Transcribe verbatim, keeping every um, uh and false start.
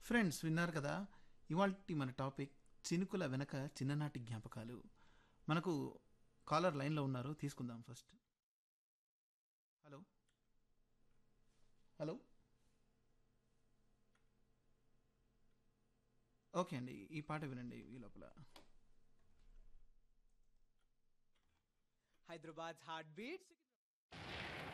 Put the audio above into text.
Friends విన్నారు కదా, ఇవాల్టి మన టాపిక్ చినుకుల వెనక చిన్ననాటి జ్ఞాపకాలు. మనకు కాలర్ లైన్లో ఉన్నారు, తీసుకుందాం ఫస్ట్. హలో. హలో. ఓకే అండి, ఈ పాట వినండి ఈ లోపల. Hyderabad's heartbeats.